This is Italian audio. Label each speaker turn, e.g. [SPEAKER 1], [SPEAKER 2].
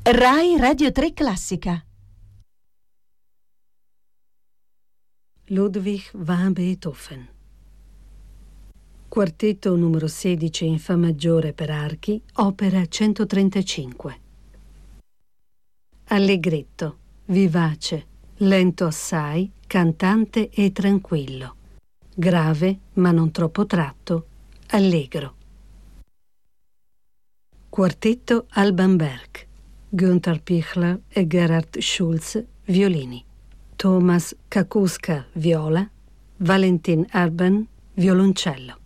[SPEAKER 1] Rai Radio 3 Classica.
[SPEAKER 2] Ludwig van Beethoven. Quartetto numero 16 in Fa maggiore per archi, opera 135. Allegretto, vivace, lento assai, cantante e tranquillo, grave ma non troppo tratto, allegro. Quartetto Alban Berg, Günther Pichler e Gerhard Schulz, violini. Thomas Kakuska, viola, Valentin Erben, violoncello.